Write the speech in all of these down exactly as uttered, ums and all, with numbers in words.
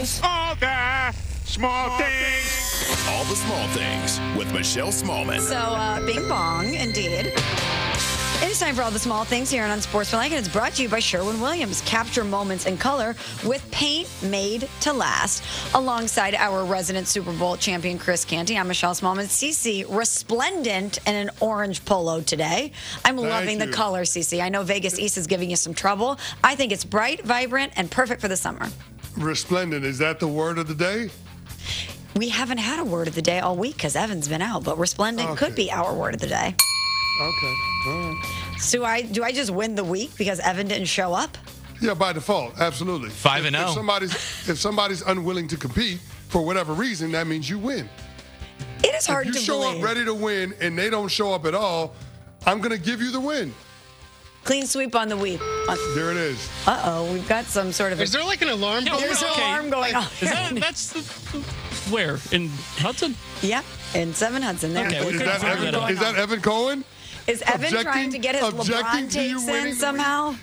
All the small things. All the small things with Michelle Smallman. So, uh, bing bong, indeed. It is time for All the Small Things here on Unsportsmanlike, and it's brought to you by Sherwin-Williams. Capture moments in color with paint made to last. Alongside our resident Super Bowl champion, Chris Canty, I'm Michelle Smallman. Cece, resplendent in an orange polo today. I'm Thank loving you. the color, Cece. I know Vegas East is giving you some trouble. I think it's bright, vibrant, and perfect for the summer. Resplendent, is that the word of the day? We haven't had a word of the day all week because Evan's been out, but resplendent Okay. could be our word of the day. Okay, all right. So I do I just win the week because Evan didn't show up? Yeah, by default, absolutely. Five and If- oh. If somebody's, if somebody's unwilling to compete for whatever reason, that means you win. It is hard If you to show believe. up ready to win and they don't show up at all, I'm going to give you the win. Clean sweep on the week. Uh There it is. oh, we've got some sort of a, Is there like an alarm? Yeah, there's an okay. alarm going on. Is that, that's the, where? In Hudson? Yep, in Seven Hudson. There. Okay, we Is couldn't that, figure Evan, that out. is that Evan Cohen? Is Evan objecting- trying to get his objecting LeBron to you takes winning in the somehow?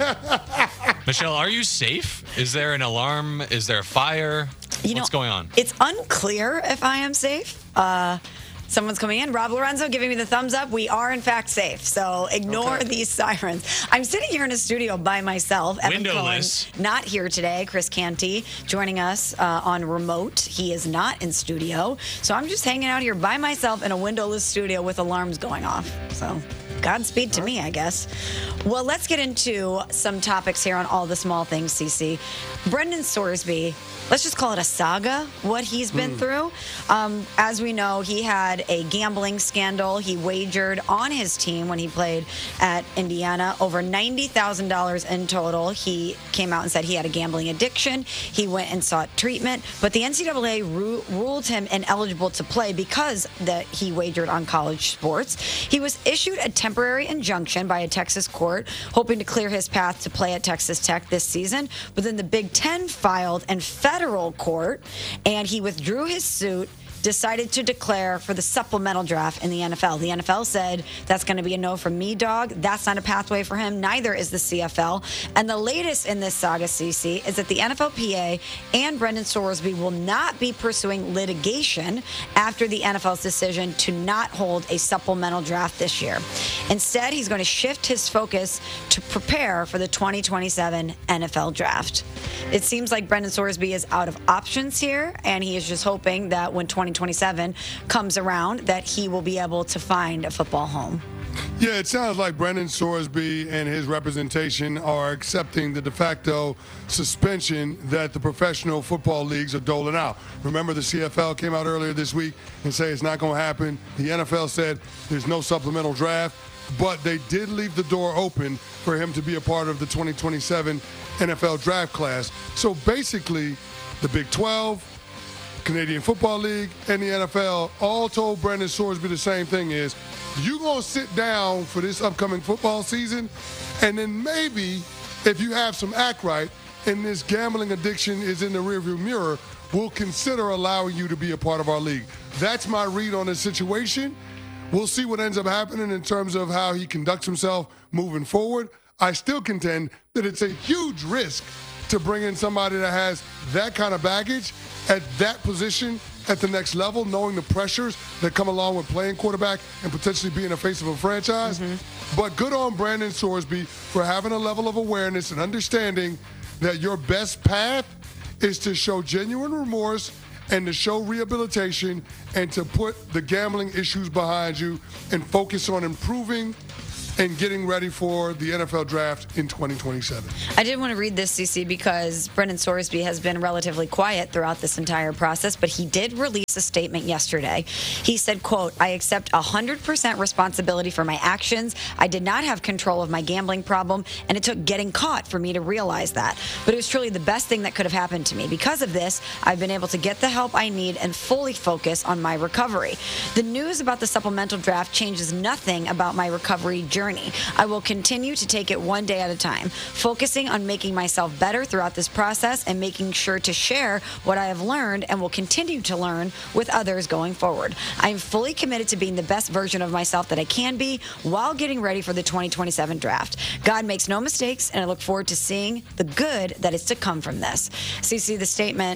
Michelle, are you safe? Is there an alarm? Is there a fire? You What's know, going on? It's unclear if I am safe. Uh, someone's coming in. Rob Lorenzo giving me the thumbs up. We are, in fact, safe. So ignore Okay. these sirens. I'm sitting here in a studio by myself. Evan Windowless. Cohen, not here today. Chris Canty joining us uh, on remote. He is not in studio. So I'm just hanging out here by myself in a windowless studio with alarms going off. So Godspeed to me, I guess. Well, let's get into some topics here on All the Small Things, Cece. Brendan Sorsby, let's just call it a saga, what he's been through. Um, as we know, he had a gambling scandal. He wagered on his team when he played at Indiana over ninety thousand dollars in total. He came out and said he had a gambling addiction. He went and sought treatment, but the N C double A ru- ruled him ineligible to play because that he wagered on college sports. He was issued a temporary injunction by a Texas court, hoping to clear his path to play at Texas Tech this season. But then the Big Ten filed in federal court, and he withdrew his suit, decided to declare for the supplemental draft in the N F L. The N F L said, that's going to be a no from me, dog. That's not a pathway for him. Neither is the C F L. And the latest in this saga, Cece, is that the N F L P A and Brendan Sorsby will not be pursuing litigation after the N F L's decision to not hold a supplemental draft this year. Instead, he's going to shift his focus to prepare for the twenty twenty-seven N F L draft. It seems like Brendan Sorsby is out of options here, and he is just hoping that when twenty twenty-seven comes around, that he will be able to find a football home. Yeah, it sounds like Brendan Sorsby and his representation are accepting the de facto suspension that the professional football leagues are doling out. Remember, the C F L came out earlier this week and said it's not going to happen. The N F L said there's no supplemental draft, but they did leave the door open for him to be a part of the twenty twenty-seven N F L draft class. So basically, the Big twelve, Canadian Football League, and the N F L all told Brendan Sorsby the same thing is, you're going to sit down for this upcoming football season, and then maybe if you have some act right and this gambling addiction is in the rearview mirror, we'll consider allowing you to be a part of our league. That's my read on this situation. We'll see what ends up happening in terms of how he conducts himself moving forward. I still contend that it's a huge risk to bring in somebody that has that kind of baggage at that position at the next level, knowing the pressures that come along with playing quarterback and potentially being a face of a franchise. Mm-hmm. But good on Brandon Sorsby for having a level of awareness and understanding that your best path is to show genuine remorse and to show rehabilitation and to put the gambling issues behind you and focus on improving and getting ready for the N F L draft in twenty twenty-seven. I did want to read this, Cece, because Brendan Sorsby has been relatively quiet throughout this entire process, but he did release a statement yesterday. He said, quote, I accept one hundred percent responsibility for my actions. I did not have control of my gambling problem, and it took getting caught for me to realize that. But it was truly the best thing that could have happened to me. Because of this, I've been able to get the help I need and fully focus on my recovery. The news about the supplemental draft changes nothing about my recovery journey. I will continue to take it one day at a time, focusing on making myself better throughout this process and making sure to share what I have learned and will continue to learn with others going forward. I am fully committed to being the best version of myself that I can be while getting ready for the twenty twenty-seven draft. God makes no mistakes, and I look forward to seeing the good that is to come from this. So you see the statement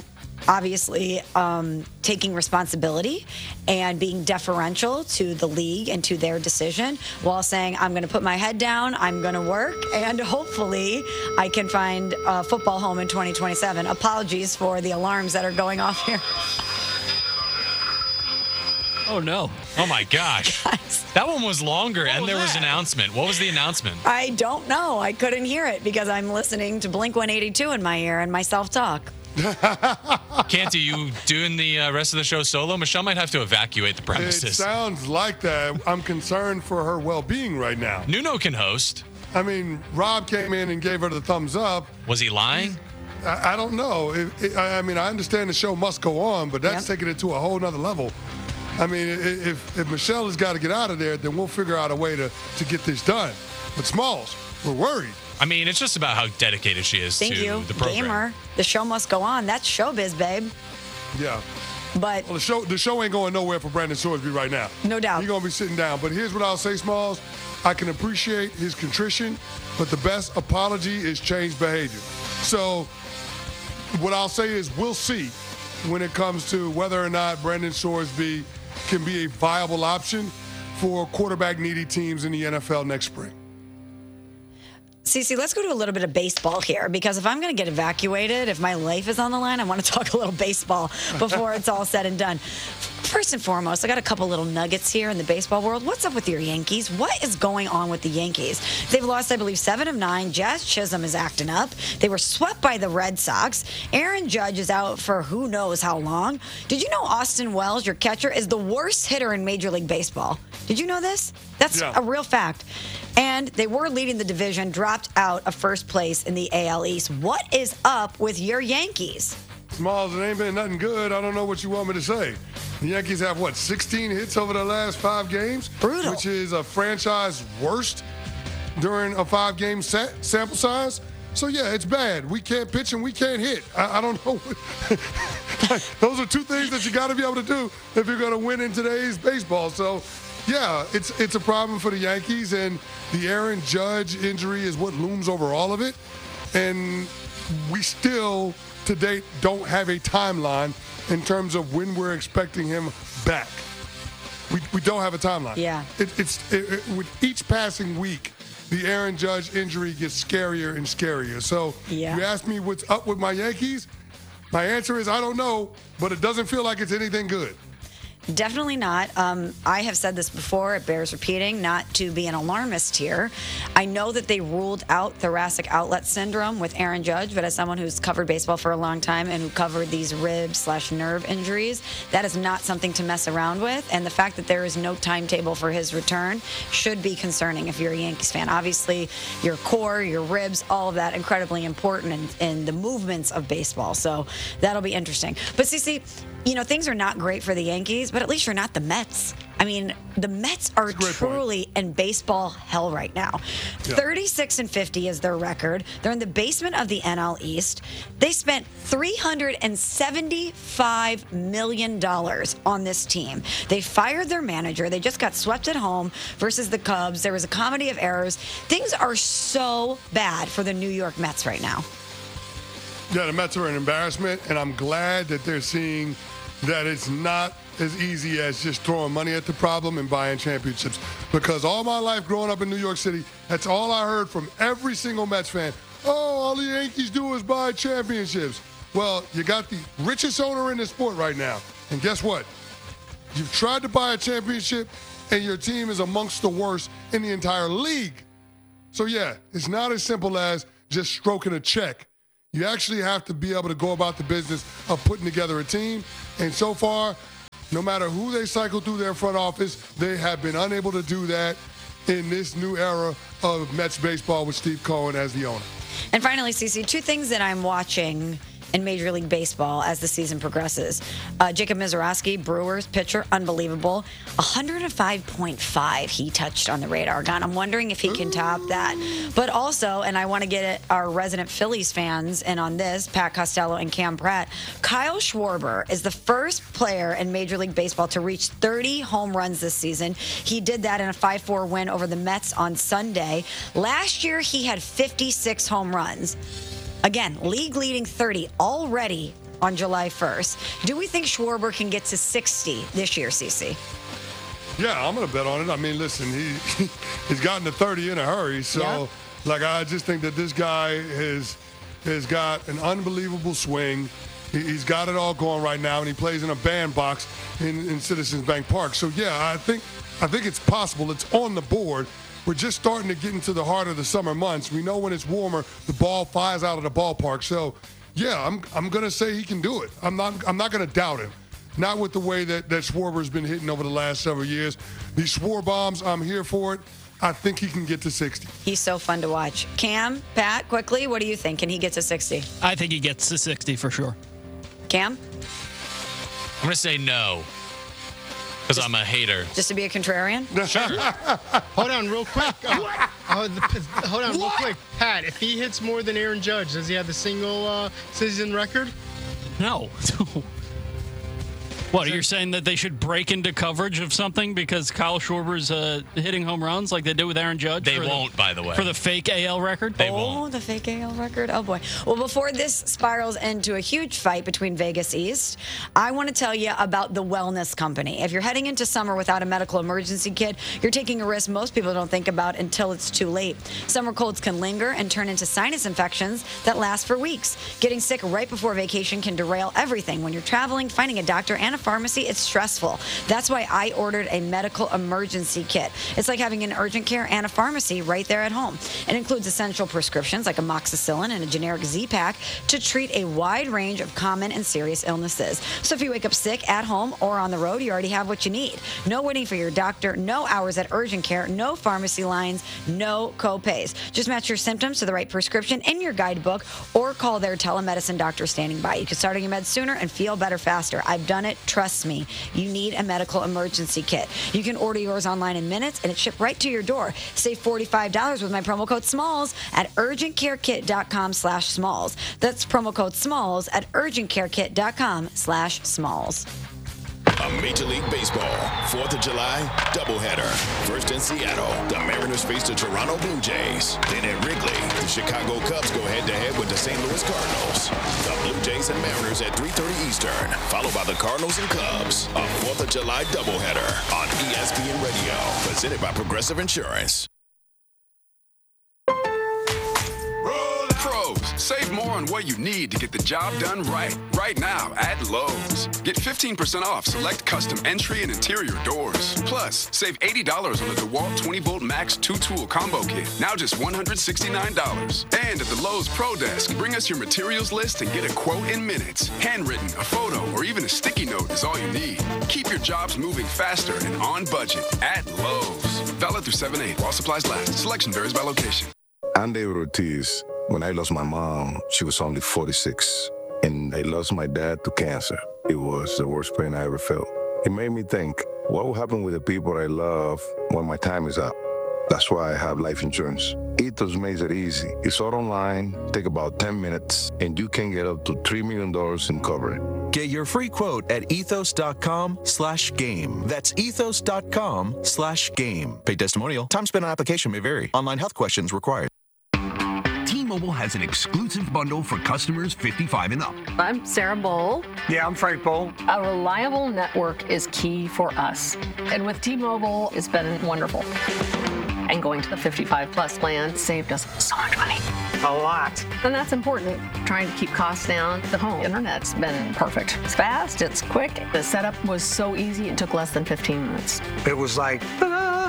obviously um, taking responsibility and being deferential to the league and to their decision while saying, I'm going to put my head down, I'm going to work, and hopefully I can find a football home in twenty twenty-seven. Apologies for the alarms that are going off here. Oh, no. Oh, my gosh. Guys. That one was longer, and was there was that? an announcement. What was the announcement? I don't know. I couldn't hear it because I'm listening to Blink one eighty-two in my ear and my self-talk. Canty, you doing the uh, rest of the show solo? Michelle might have to evacuate the It premises. sounds like that. I'm concerned for her well-being right now. Nuno can host. I mean, Rob came in and gave her the thumbs up. Was he lying? I, I don't know. It, it, I I mean, I understand the show must go on, but that's Yep. taking it to a whole nother level. I mean, i- if, if Michelle has got to get out of there, then we'll figure out a way to, to get this done. But Smalls, we're worried. I mean, it's just about how dedicated she is Thank to you. the program. Gamer. The show must go on. That's showbiz, babe. Yeah. But Well, the show the show ain't going nowhere for Brandon Sorsby right now. No doubt. He's going to be sitting down. But here's what I'll say, Smalls. I can appreciate his contrition, but the best apology is changed behavior. So what I'll say is we'll see when it comes to whether or not Brandon Sorsby can be a viable option for quarterback-needy teams in the N F L next spring. Cece, let's go to a little bit of baseball here because if I'm going to get evacuated, if my life is on the line, I want to talk a little baseball before it's all said and done. First and foremost, I got a couple little nuggets here in the baseball world. What's up with your Yankees? What is going on with the Yankees? They've lost, I believe, seven of nine. Jazz Chisholm is acting up. They were swept by the Red Sox. Aaron Judge is out for who knows how long. Did you know Austin Wells, your catcher, is the worst hitter in Major League Baseball? Did you know this? That's Yeah. a real fact. And they were leading the division, dropped out of first place in the A L East. What is up with your Yankees? Smalls, it ain't been nothing good. I don't know what you want me to say. The Yankees have, what, sixteen hits over the last five games? Brutal. Which is a franchise worst during a five-game set, sample size. So, yeah, it's bad. We can't pitch and we can't hit. I, I don't know. Like, those are two things that you got to be able to do if you're going to win in today's baseball. So, yeah, it's it's a problem for the Yankees, and the Aaron Judge injury is what looms over all of it. And we still, to date, don't have a timeline in terms of when we're expecting him back. We, we don't have a timeline. Yeah. It, it's it, it, with each passing week, the Aaron Judge injury gets scarier and scarier. So Yeah. you ask me what's up with my Yankees, my answer is I don't know, but it doesn't feel like it's anything good. Definitely not. Um, I have said this before. It bears repeating, not to be an alarmist here. I know that they ruled out thoracic outlet syndrome with Aaron Judge, but as someone who's covered baseball for a long time and who covered these rib slash nerve injuries, that is not something to mess around with. And the fact that there is no timetable for his return should be concerning if you're a Yankees fan. Obviously, your core, your ribs, all of that incredibly important in, in the movements of baseball. So that'll be interesting. But Cece, you know, things are not great for the Yankees, but at least you're not the Mets. I mean, the Mets are That's a great point. truly in baseball hell right now. Yeah. thirty-six and fifty is their record. They're in the basement of the N L East. They spent three hundred seventy-five million dollars on this team. They fired their manager. They just got swept at home versus the Cubs. There was a comedy of errors. Things are so bad for the New York Mets right now. Yeah, the Mets are an embarrassment, and I'm glad that they're seeing that it's not as easy as just throwing money at the problem and buying championships. Because all my life growing up in New York City, that's all I heard from every single Mets fan. Oh, all the Yankees do is buy championships. Well, you got the richest owner in the sport right now. And guess what? You've tried to buy a championship, and your team is amongst the worst in the entire league. So, yeah, it's not as simple as just stroking a check. You actually have to be able to go about the business of putting together a team. And so far, no matter who they cycle through their front office, they have been unable to do that in this new era of Mets baseball with Steve Cohen as the owner. And finally, Cece, two things that I'm watching in Major League Baseball as the season progresses. Uh, Jacob Mizorowski, Brewers pitcher, unbelievable. one oh five point five he touched on the radar gun. I'm wondering if he can top that. But also, and I want to get our resident Phillies fans in on this, Pat Costello and Cam Pratt, Kyle Schwarber is the first player in Major League Baseball to reach thirty home runs this season. He did that in a five four win over the Mets on Sunday. Last year, he had fifty-six home runs. Again, league leading thirty already on July first. Do we think Schwarber can get to sixty this year, Cece? Yeah, I'm going to bet on it. I mean, listen, he he's gotten to thirty in a hurry. So, Yep. like, I just think that this guy has, has got an unbelievable swing. He, he's got it all going right now, and he plays in a bandbox in, in Citizens Bank Park. So, yeah, I think I think it's possible. It's on the board. We're just starting to get into the heart of the summer months. We know when it's warmer, the ball flies out of the ballpark. So, yeah, I'm I'm going to say he can do it. I'm not I'm not going to doubt him. Not with the way that, that Schwarber's been hitting over the last several years. These Schwar bombs, I'm here for it. I think he can get to sixty. He's so fun to watch. Cam, Pat, quickly, what do you think? Can he get to sixty? I think he gets to sixty for sure. Cam? I'm going to say no because I'm a hater. Just to be a contrarian? Hold on, real quick. Uh, uh, the, hold on, real quick. Pat, if he hits more than Aaron Judge, does he have the single uh, season record? No. What, you're saying that they should break into coverage of something because Kyle Schwarber's uh, hitting home runs like they did with Aaron Judge? They for won't, the, by the way. For the fake A L record? They oh, won't. the fake A L record. Oh, boy. Well, before this spirals into a huge fight between Vegas East, I want to tell you about the Wellness Company. If you're heading into summer without a medical emergency kit, you're taking a risk most people don't think about until it's too late. Summer colds can linger and turn into sinus infections that last for weeks. Getting sick right before vacation can derail everything. When you're traveling, finding a doctor and a pharmacy, it's stressful. That's why I ordered a medical emergency kit. It's like having an urgent care and a pharmacy right there at home. It includes essential prescriptions like amoxicillin and a generic Z-Pack to treat a wide range of common and serious illnesses. So if you wake up sick at home or on the road, you already have what you need. No waiting for your doctor, no hours at urgent care, no pharmacy lines, no co-pays. Just match your symptoms to the right prescription in your guidebook or call their telemedicine doctor standing by. You can start on your meds sooner and feel better faster. I've done it. Trust me. You need a medical emergency kit. You can order yours online in minutes, and it's shipped right to your door. Save forty-five dollars with my promo code SMALLS at urgentcarekit.com slash smalls. That's promo code SMALLS at urgentcarekit.com slash smalls. A Major League Baseball fourth of July doubleheader. First in Seattle, the Mariners face the Toronto Blue Jays. Then at Wrigley, the Chicago Cubs go head-to-head with the Saint Louis Cardinals. The Blue Jays and Mariners at three thirty Eastern, followed by the Cardinals and Cubs. A fourth of July doubleheader on E S P N Radio, presented by Progressive Insurance. Pros, save more on what you need to get the job done right. Right now at Lowe's. Get fifteen percent off select custom entry and interior doors. Plus, save eighty dollars on the DeWalt twenty volt Max two-tool combo kit. Now just one hundred sixty-nine dollars. And at the Lowe's Pro Desk, bring us your materials list and get a quote in minutes. Handwritten, a photo, or even a sticky note is all you need. Keep your jobs moving faster and on budget at Lowe's. Valid through seven eight while supplies last. Selection varies by location. I'm David Ortiz. When I lost my mom, she was only forty-six. And I lost my dad to cancer. It was the worst pain I ever felt. It made me think, what will happen with the people I love when my time is up? That's why I have life insurance. Ethos makes it easy. It's all online, take about ten minutes, and you can get up to three million dollars in coverage. Get your free quote at ethos.com slash game. That's ethos.com slash game. Paid testimonial. Time spent on application may vary. Online health questions required. T-Mobile has an exclusive bundle for customers fifty-five and up. I'm Sarah Bowl. Yeah, I'm Frank Bowl. A reliable network is key for us. And with T-Mobile, it's been wonderful. And going to the fifty-five plus plan saved us so much money. A lot. And that's important. Trying to keep costs down. The home internet's been perfect. It's fast, it's quick. The setup was so easy, it took less than fifteen minutes. It was like, ta-da!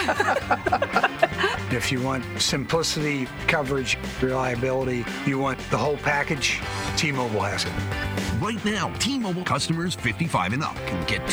If you want simplicity, coverage, reliability, you want the whole package, T-Mobile has it. Right now, T-Mobile customers fifty-five and up can get